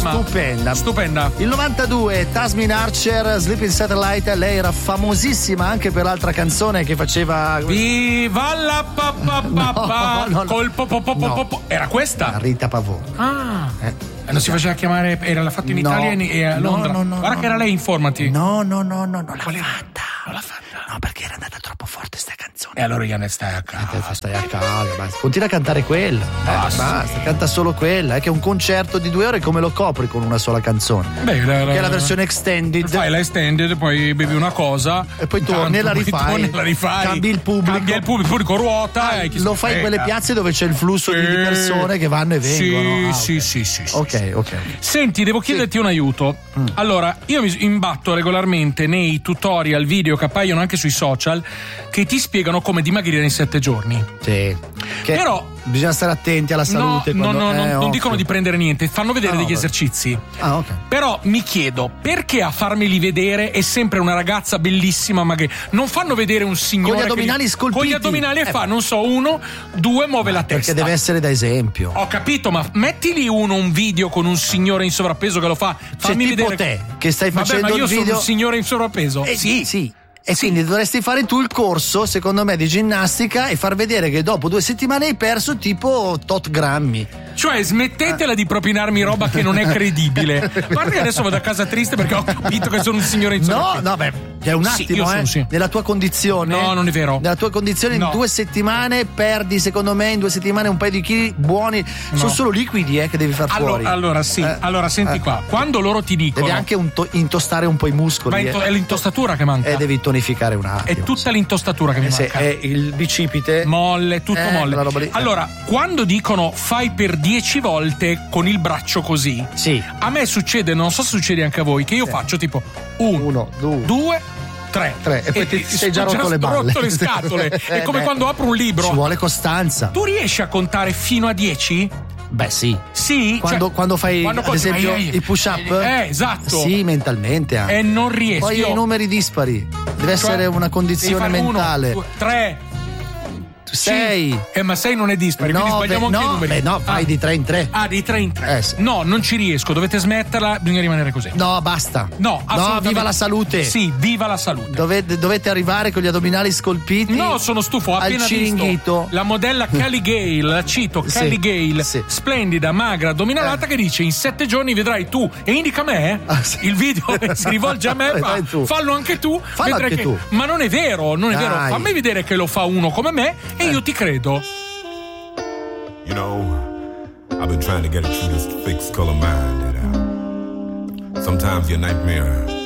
Stupenda. Il 92, Tasmin Archer, Sleeping Satellite. Lei era famosissima anche per l'altra canzone che faceva Viva la col po. Era questa? Rita Pavone. Non si faceva chiamare, era l'ha fatto in Italia e a Londra. Guarda che era lei, informati. No, non l'ha fatta. No, perché era andata troppo forte sta canzone. E allora Ian stai a casa. Stai a casa, basta. Continua a cantare quella. Basta, canta solo quella. È che un concerto di 2 ore come lo copri con una sola canzone? Che è la versione extended. Fai la extended, poi bevi una cosa e poi torni e la rifai. Cambi il pubblico ruota. Lo fai in quelle piazze dove c'è il flusso di persone che vanno e vengono. Sì. Ok. Senti, devo chiederti un aiuto. Allora, io mi imbatto regolarmente nei tutorial video che appaiono anche sui social che ti spiegano come dimagrire in 7 giorni. Sì. Però bisogna stare attenti alla salute. Non dicono di prendere niente, fanno vedere degli esercizi. Ok. Però mi chiedo, perché a farmeli vedere è sempre una ragazza bellissima, ma che non fanno vedere un signore con gli addominali scolpiti. Con gli addominali e fa, non so, 1, 2, muove la testa. Perché deve essere da esempio. Ho capito, ma metti lì un video con un signore in sovrappeso che lo fa. Fammi tipo vedere te che stai facendo ma io il video. sono un signore in sovrappeso. Sì. E quindi dovresti fare tu il corso, secondo me, di ginnastica e far vedere che dopo 2 settimane hai perso tipo tot grammi. Cioè, smettetela di propinarmi roba che non è credibile. A parte che adesso vado a casa triste perché ho capito che sono un signore in sovrappeso. No, è un attimo, nella tua condizione. No, non è vero. Nella tua condizione in 2 settimane perdi, secondo me, in 2 settimane un paio di chili buoni. Sono solo liquidi che devi far fuori. Allora sì. Allora senti qua. Quando loro ti dicono devi anche intostare un po' i muscoli. Ma è l'intostatura che manca. Devi tonificare un attimo. È tutta l'intostatura che mi manca. È il bicipite molle, tutto molle. Allora, quando dicono fai per 10 volte con il braccio così, a me succede, non so se succede anche a voi, che io faccio tipo 1, 2, 3 e poi ti sei già rotto le balle. Rotto le scatole. È come quando apro un libro. Ci vuole costanza. Tu riesci a contare fino a 10? Beh, sì. Sì? Quando fai ad esempio i push up? Esatto. Sì, mentalmente anche. E non riesco. Poi hai i numeri dispari. Deve essere una condizione mentale. 1, 2, 3. 6. Ma 6 non è dispari, quindi sbagliamo anche i numeri. Fai di 3 in 3. Di 3 in 3. Sì. No, non ci riesco, dovete smetterla, bisogna rimanere così. No, basta. No, viva la salute. Sì, viva la salute. Dovete arrivare con gli addominali scolpiti. No, sono stufo, ho appena visto la modella Kelly Gale, la cito, Kelly Gale, splendida, magra, addominalata, che dice in 7 giorni vedrai tu, e indica me, il video si rivolge a me, fallo anche tu, tu. Ma non è vero, fammi vedere che lo fa uno come me e io ti credo. You know, I've been trying to get a true this fixed color mind that sometimes your nightmare